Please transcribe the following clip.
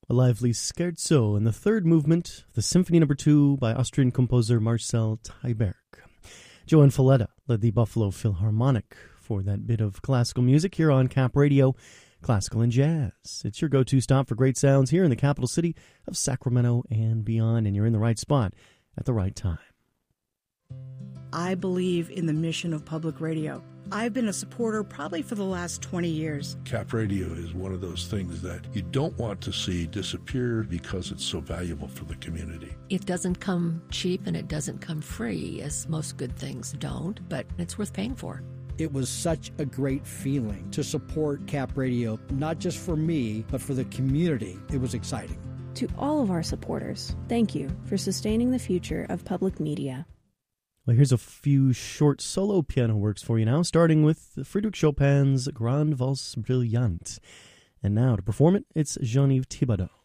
a lively scherzo in the third movement of the Symphony No. 2 by Austrian composer Marcel Tyberg. Joan Falletta led the Buffalo Philharmonic for that bit of classical music here on Cap Radio, Classical and Jazz. It's your go-to stop for great sounds here in the capital city of Sacramento and beyond, and you're in the right spot at the right time. I believe in the mission of public radio. I've been a supporter probably for the last 20 years. Cap Radio is one of those things that you don't want to see disappear because it's so valuable for the community. It doesn't come cheap and it doesn't come free, as most good things don't, but it's worth paying for. It was such a great feeling to support Cap Radio, not just for me, but for the community. It was exciting. To all of our supporters, thank you for sustaining the future of public media. Well, here's a few short solo piano works for you now, starting with Frédéric Chopin's Grande Valse Brillante. And now to perform it, it's Jean-Yves Thibaudeau.